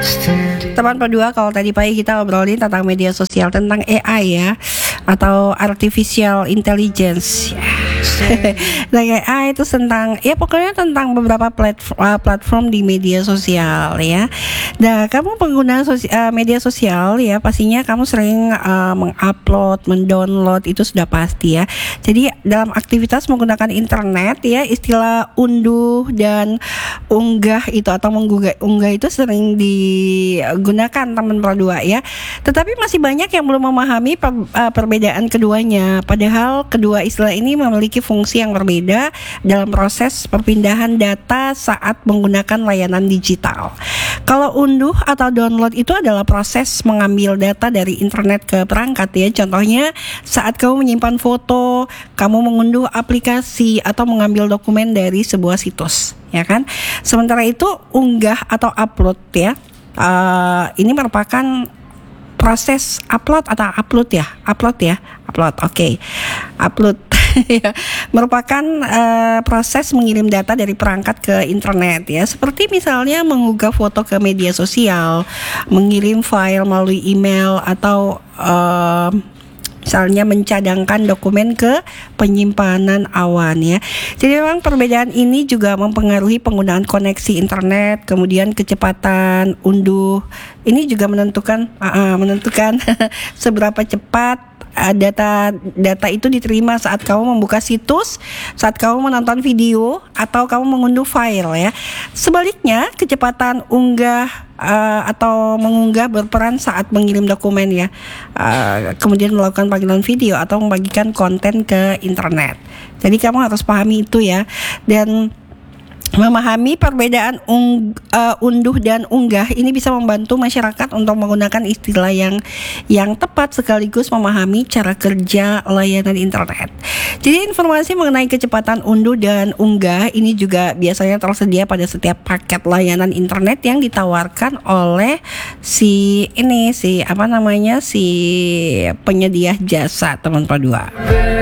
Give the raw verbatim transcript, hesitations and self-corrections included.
Teman kedua, kalau tadi pagi kita obrolin tentang media sosial, tentang A I ya, atau artificial intelligence. Nah, A I itu tentang, ya pokoknya tentang beberapa platform, uh, platform di media sosial ya. Nah, kamu pengguna sosi- uh, media sosial ya, pastinya kamu sering uh, mengupload, mendownload, itu sudah pasti ya. Jadi dalam aktivitas menggunakan internet ya, istilah unduh dan unggah itu atau menggugah unggah itu sering digunakan teman berdua ya. Tetapi masih banyak yang belum memahami per, uh, perbedaan keduanya. Padahal kedua istilah ini memiliki fungsi yang berbeda dalam proses perpindahan data saat menggunakan layanan digital. Kalau unduh atau download itu adalah proses mengambil data dari internet ke perangkat ya. Contohnya saat kamu menyimpan foto, kamu mengunduh aplikasi atau mengambil dokumen dari sebuah situs, ya kan? Sementara itu unggah atau upload ya, uh, ini merupakan proses upload atau upload ya, upload ya, upload. Oke, okay. Upload. Ya, merupakan uh, proses mengirim data dari perangkat ke internet ya, seperti misalnya mengunggah foto ke media sosial, mengirim file melalui email, atau uh, misalnya mencadangkan dokumen ke penyimpanan awan ya. Jadi memang perbedaan ini juga mempengaruhi penggunaan koneksi internet, kemudian kecepatan unduh. Ini juga menentukan uh, uh, menentukan seberapa cepat data data itu diterima saat kamu membuka situs, saat kamu menonton video, atau kamu mengunduh file ya. Sebaliknya, kecepatan unggah uh, atau mengunggah berperan saat mengirim dokumen ya, uh, kemudian melakukan panggilan video atau membagikan konten ke internet. Jadi kamu harus pahami itu ya, dan memahami perbedaan ung, uh, unduh dan unggah ini bisa membantu masyarakat untuk menggunakan istilah yang yang tepat sekaligus memahami cara kerja layanan internet. Jadi informasi mengenai kecepatan unduh dan unggah ini juga biasanya tersedia pada setiap paket layanan internet yang ditawarkan oleh si ini si apa namanya si penyedia jasa teman kedua.